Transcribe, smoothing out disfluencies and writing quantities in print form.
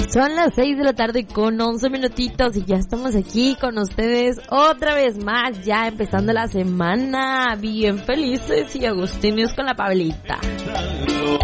Son las 6 de la tarde con 11 minutitos y ya estamos aquí con ustedes otra vez más, ya empezando la semana, bien felices y agustinios con la Pablita.